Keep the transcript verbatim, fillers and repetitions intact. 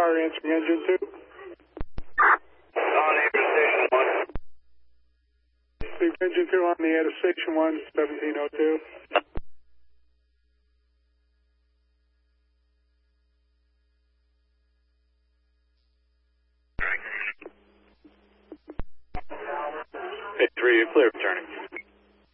Tower answering engine two. On air to station one. Sleep engine two on the air to station one, seventeen oh two. Hey, three, you're clear, returning.